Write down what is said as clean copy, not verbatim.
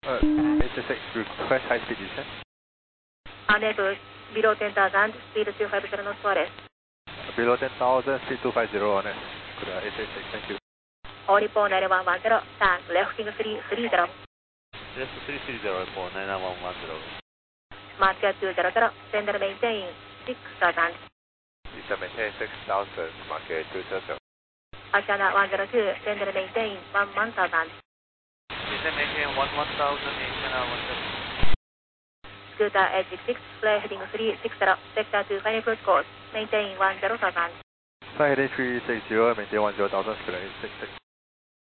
86, request high speed descent. Unable, below 10,000, speed 250 knots for rest. Below 10,000, speed 250 on S. Clear 886, thank you. All report 9110, thanks, lefting 330. Left 330, report 99110. Smart Cat 200, sender maintain 6,000. Descent maintain 6,000, Smart Cat 200. Ashana 102, sender maintain 11,000. Descent maintain 11,000, Asiana 102. Scooter 866, fly heading 360, sector to final approach course, maintain 10,000. Fly heading 360, maintain 10,000, clear 866.